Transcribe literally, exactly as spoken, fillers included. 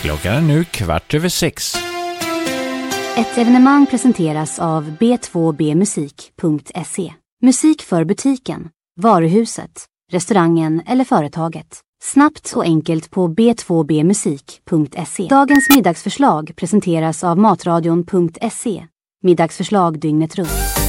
Klockan är nu kvart över sex. Ett evenemang presenteras av b två b musik punkt se. Musik för butiken, varuhuset, restaurangen eller företaget. Snabbt och enkelt på b två b musik punkt se. Dagens middagsförslag presenteras av matradion punkt se. Middagsförslag dygnet runt.